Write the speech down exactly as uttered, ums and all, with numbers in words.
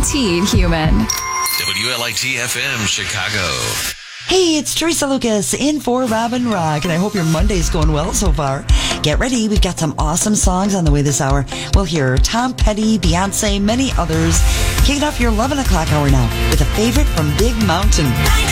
Guaranteed human. W L I T F M Chicago. Hey, it's Teresa Lucas in for Robin Rock, and I hope your Monday's going well so far. Get ready, we've got some awesome songs on the way this hour. We'll hear Tom Petty, Beyonce, many others. Kicking off your eleven o'clock hour now with a favorite from Big Mountain.